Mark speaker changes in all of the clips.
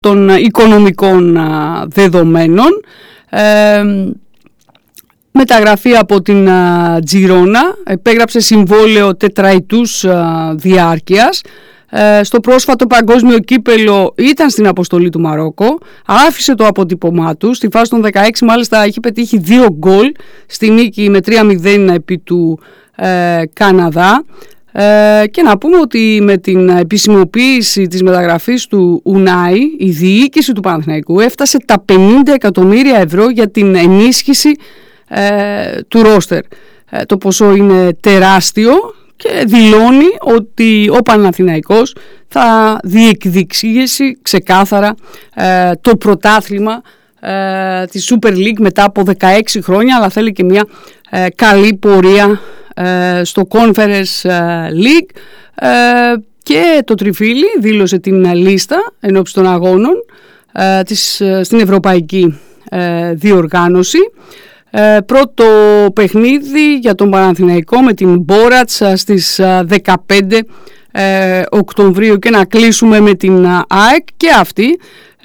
Speaker 1: των οικονομικών δεδομένων. Μεταγραφή από την Τζιρόνα, επέγραψε συμβόλαιο τετραετούς διάρκειας. Στο πρόσφατο παγκόσμιο κύπελο ήταν στην αποστολή του Μαρόκο, άφησε το αποτύπωμά του. Στη φάση των 16 μάλιστα έχει πετύχει 2 γκολ στη νίκη με 3-0 επί του Καναδά. Και να πούμε ότι με την επισημοποίηση της μεταγραφής του Ουνάι, η διοίκηση του Παναθηναϊκού έφτασε τα 50 εκατομμύρια ευρώ για την ενίσχυση του ρόστερ. Το ποσό είναι τεράστιο και δηλώνει ότι ο Παναθηναϊκός θα διεκδικήσει ξεκάθαρα το πρωτάθλημα της Super League μετά από 16 χρόνια, αλλά θέλει και μια καλή πορεία στο Conference League. Και το Τριφύλι δήλωσε την λίστα ενόψει των αγώνων στην Ευρωπαϊκή Διοργάνωση. Πρώτο παιχνίδι για τον Παναθηναϊκό με την Μπόρατς στις 15 Οκτωβρίου, και να κλείσουμε με την ΑΕΚ, και αυτή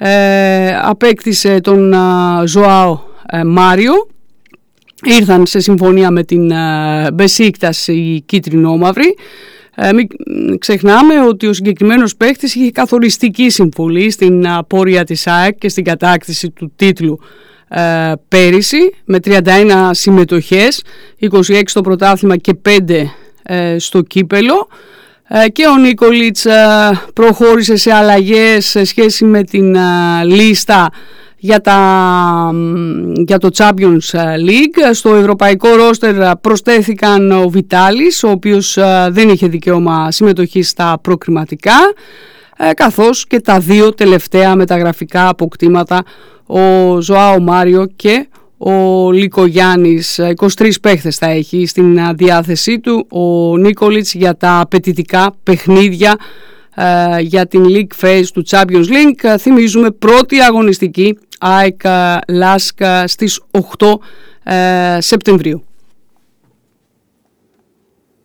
Speaker 1: απέκτησε τον Ζωάο Μάριο. Ήρθαν σε συμφωνία με την Μπεσίκτας οι κίτρινο-μαύροι. Μην ξεχνάμε ότι ο συγκεκριμένος παίκτης είχε καθοριστική συμβολή στην πορεία της ΑΕΚ και στην κατάκτηση του τίτλου πέρυσι, με 31 συμμετοχές, 26 στο πρωτάθλημα και 5 στο κύπελο. Και ο Νίκολιτς προχώρησε σε αλλαγές σε σχέση με την λίστα για το Champions League. Στο ευρωπαϊκό ρόστερ προσθέθηκαν ο Βιτάλης, ο οποίος δεν είχε δικαίωμα συμμετοχής στα προκριματικά, καθώς και τα 2 τελευταία μεταγραφικά αποκτήματα, ο Ζωάο Μάριο και ο Λικογιάννης. 23 παίχτες θα έχει στην διάθεσή του ο Νίκολιτς για τα απαιτητικά παιχνίδια για την League Phase του Champions League. Θυμίζουμε πρώτη αγωνιστική ΑΕΚ Λάσκα στις 8 Σεπτεμβρίου.